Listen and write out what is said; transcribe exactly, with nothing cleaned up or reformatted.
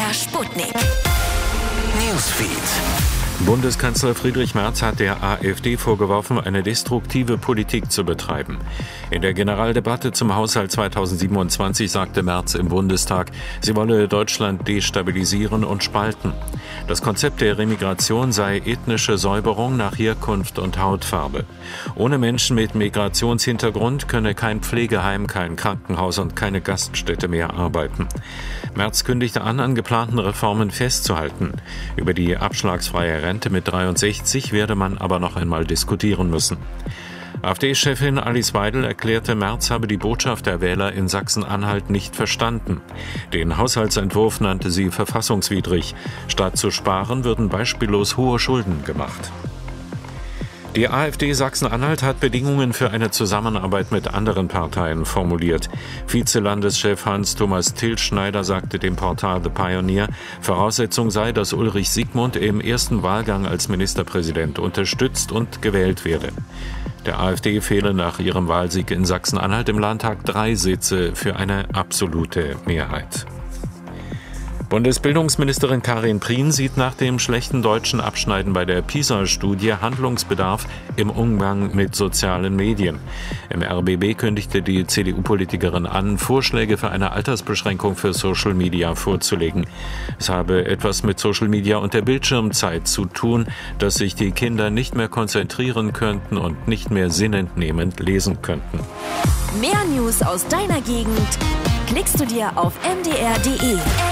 MDR Sputnik. Newsfeed. Bundeskanzler Friedrich Merz hat der AfD vorgeworfen, eine destruktive Politik zu betreiben. In der Generaldebatte zum Haushalt zweitausendsiebenundzwanzig sagte Merz im Bundestag, sie wolle Deutschland destabilisieren und spalten. Das Konzept der Remigration sei ethnische Säuberung nach Herkunft und Hautfarbe. Ohne Menschen mit Migrationshintergrund könne kein Pflegeheim, kein Krankenhaus und keine Gaststätte mehr arbeiten. Merz kündigte an, an geplanten Reformen festzuhalten. Über die abschlagsfreie Rente mit dreiundsechzig werde man aber noch einmal diskutieren müssen. AfD-Chefin Alice Weidel erklärte, Merz habe die Botschaft der Wähler in Sachsen-Anhalt nicht verstanden. Den Haushaltsentwurf nannte sie verfassungswidrig. Statt zu sparen, würden beispiellos hohe Schulden gemacht. Die AfD Sachsen-Anhalt hat Bedingungen für eine Zusammenarbeit mit anderen Parteien formuliert. Vizelandeschef Hans-Thomas Tilschneider sagte dem Portal The Pioneer, Voraussetzung sei, dass Ulrich Siegmund im ersten Wahlgang als Ministerpräsident unterstützt und gewählt werde. Der AfD fehle nach ihrem Wahlsieg in Sachsen-Anhalt im Landtag drei Sitze für eine absolute Mehrheit. Bundesbildungsministerin Karin Prien sieht nach dem schlechten deutschen Abschneiden bei der PISA-Studie Handlungsbedarf im Umgang mit sozialen Medien. Im R B B kündigte die C D U-Politikerin an, Vorschläge für eine Altersbeschränkung für Social Media vorzulegen. Es habe etwas mit Social Media und der Bildschirmzeit zu tun, dass sich die Kinder nicht mehr konzentrieren könnten und nicht mehr sinnentnehmend lesen könnten. Mehr News aus deiner Gegend klickst du dir auf m d r punkt d e.